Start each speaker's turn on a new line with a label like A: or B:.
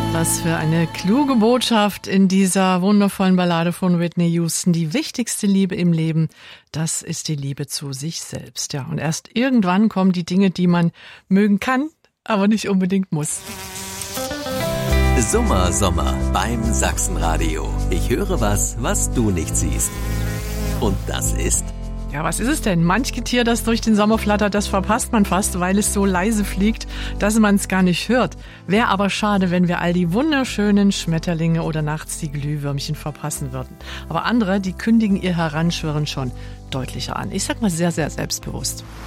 A: Was für eine kluge Botschaft in dieser wundervollen Ballade von Whitney Houston. Die wichtigste Liebe im Leben, das ist die Liebe zu sich selbst. Ja, und erst irgendwann kommen die Dinge, die man mögen kann, aber nicht unbedingt muss.
B: Sommer beim Sachsenradio. Ich höre was du nicht siehst. Und das ist...
A: Ja, was ist es denn? Manch Getier, das durch den Sommer flattert, das verpasst man fast, weil es so leise fliegt, dass man es gar nicht hört. Wäre aber schade, wenn wir all die wunderschönen Schmetterlinge oder nachts die Glühwürmchen verpassen würden. Aber andere, die kündigen ihr Heranschwirren schon deutlicher an. Ich sag mal sehr, sehr selbstbewusst.